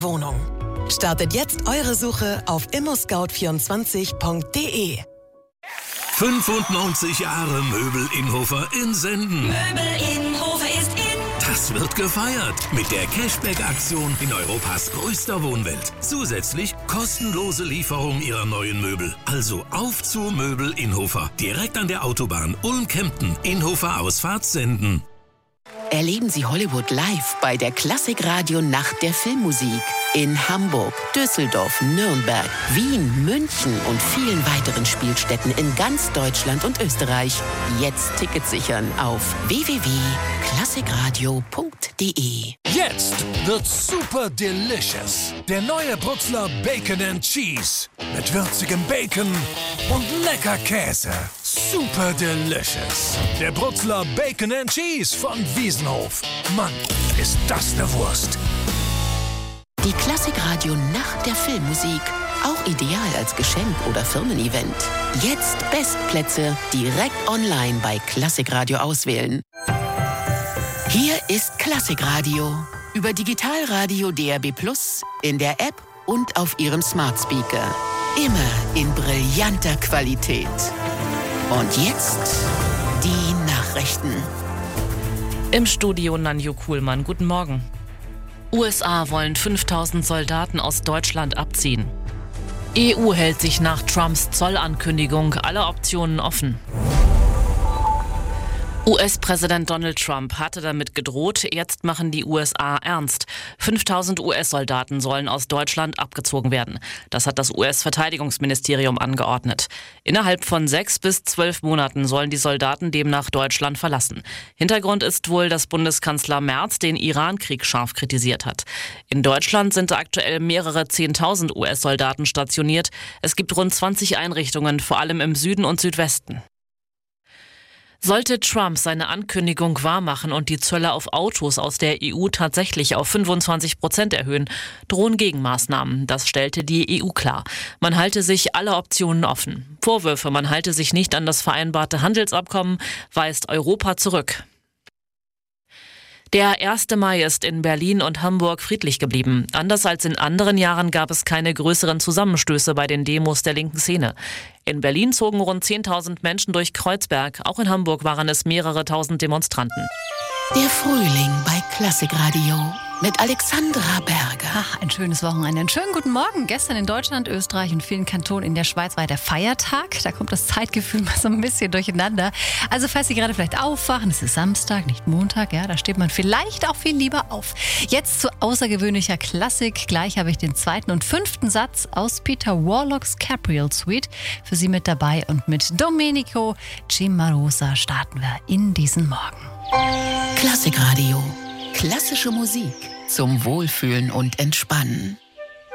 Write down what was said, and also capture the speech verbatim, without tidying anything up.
Wohnung. Startet jetzt eure Suche auf immo scout vierundzwanzig punkt de. fünfundneunzig Jahre Möbel Innhofer in Senden. Möbel Innhofer ist in. Das wird gefeiert mit der Cashback-Aktion in Europas größter Wohnwelt. Zusätzlich kostenlose Lieferung ihrer neuen Möbel. Also auf zu Möbel Innhofer. Direkt an der Autobahn Ulm-Kempten. Innhofer Ausfahrt Senden. Erleben Sie Hollywood live bei der Klassikradio Nacht der Filmmusik. In Hamburg, Düsseldorf, Nürnberg, Wien, München und vielen weiteren Spielstätten in ganz Deutschland und Österreich. Jetzt Tickets sichern auf w w w punkt klassikradio punkt de. Jetzt wird's super delicious. Der neue Brutzler Bacon and Cheese. Mit würzigem Bacon und lecker Käse. Super delicious. Der Brutzler Bacon and Cheese von Wiesenhof. Mann, ist das eine Wurst. Die Klassikradio Nacht der Filmmusik. Auch ideal als Geschenk oder Firmen-Event. Jetzt Bestplätze direkt online bei Klassikradio auswählen. Hier ist Klassikradio. Über Digitalradio D A B plus, in der App und auf Ihrem Smart Speaker. Immer in brillanter Qualität. Und jetzt die Nachrichten. Im Studio Nanju Kuhlmann. Guten Morgen. U S A wollen fünftausend Soldaten aus Deutschland abziehen. E U hält sich nach Trumps Zollankündigung alle Optionen offen. U S-Präsident Donald Trump hatte damit gedroht, jetzt machen die U S A ernst. fünftausend U S-Soldaten sollen aus Deutschland abgezogen werden. Das hat das U S-Verteidigungsministerium angeordnet. Innerhalb von sechs bis zwölf Monaten sollen die Soldaten demnach Deutschland verlassen. Hintergrund ist wohl, dass Bundeskanzler Merz den Iran-Krieg scharf kritisiert hat. In Deutschland sind aktuell mehrere zehntausend U S-Soldaten stationiert. Es gibt rund zwanzig Einrichtungen, vor allem im Süden und Südwesten. Sollte Trump seine Ankündigung wahrmachen und die Zölle auf Autos aus der E U tatsächlich auf fünfundzwanzig Prozent erhöhen, drohen Gegenmaßnahmen. Das stellte die E U klar. Man halte sich alle Optionen offen. Vorwürfe, man halte sich nicht an das vereinbarte Handelsabkommen, weist Europa zurück. Der erste Mai ist in Berlin und Hamburg friedlich geblieben. Anders als in anderen Jahren gab es keine größeren Zusammenstöße bei den Demos der linken Szene. In Berlin zogen rund zehntausend Menschen durch Kreuzberg. Auch in Hamburg waren es mehrere tausend Demonstranten. Der Frühling bei Klassikradio mit Alexandra Berger. Ach, ein schönes Wochenende. Einen schönen guten Morgen. Gestern in Deutschland, Österreich und vielen Kantonen in der Schweiz war der Feiertag. Da kommt das Zeitgefühl mal so ein bisschen durcheinander. Also falls Sie gerade vielleicht aufwachen, es ist Samstag, nicht Montag, ja, da steht man vielleicht auch viel lieber auf. Jetzt zu außergewöhnlicher Klassik. Gleich habe ich den zweiten und fünften Satz aus Peter Warlocks Capriol Suite für Sie mit dabei. Und mit Domenico Cimarosa starten wir in diesen Morgen. Klassikradio. Klassische Musik zum Wohlfühlen und Entspannen.